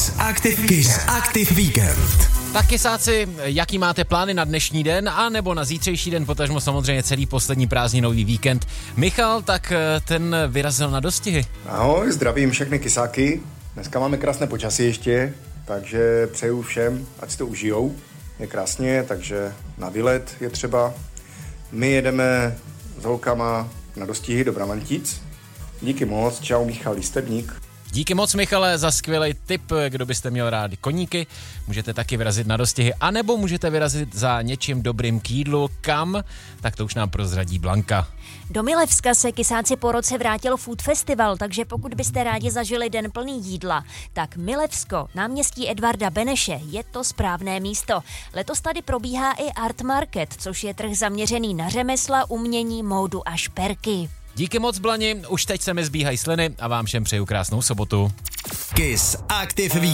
Kiss Active Weekend. Tak kysáci, jaký máte plány na dnešní den a nebo na zítřejší den, potažmo samozřejmě celý poslední prázdninový víkend. Michal, tak ten vyrazil na dostihy. Ahoj, zdravím všechny kysáky. Dneska máme krásné počasí ještě, takže přeju všem, ať si to užijou. Je krásně, takže na výlet je třeba. My jedeme s holkama na dostihy do Bramantic. Díky moc, čau Michal Lístebník. Díky moc, Michale, za skvělý tip, kdo byste měl rádi koníky. Můžete taky vyrazit na dostihy, anebo můžete vyrazit za něčím dobrým k jídlu. Kam? Tak to už nám prozradí Blanka. Do Milevska se kysáci po roce vrátil Food Festival, takže pokud byste rádi zažili den plný jídla, tak Milevsko, náměstí Edvarda Beneše, je to správné místo. Letos tady probíhá i Art Market, což je trh zaměřený na řemesla, umění, módu a šperky. Díky moc, Blani, už teď se mi zbíhají sliny a vám všem přeju krásnou sobotu. Kiss Active Weekend.